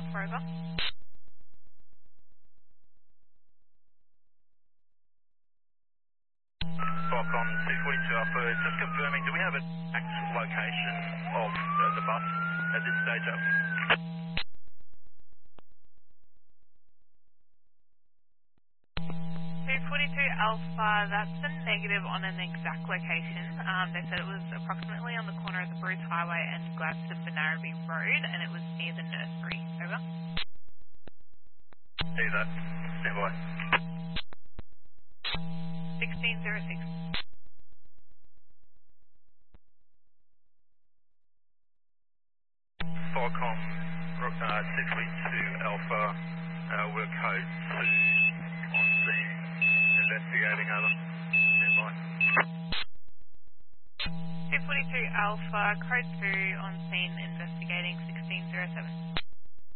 Alpha over. Falcon 242 Alpha, just confirming, do we have an actual location of the bus at this stage up? 242 Alpha, that's a negative on an exact location. They said it was approximately on the corner of the Bruce Highway and Gladstone Banaraby Road, and it was near the nursery. Over. See that. Stand by. 1606. Falcon 242 Alpha, we're code 2 on scene, investigating over. Stand by. 242 Alpha, code 2 on scene investigating 1607.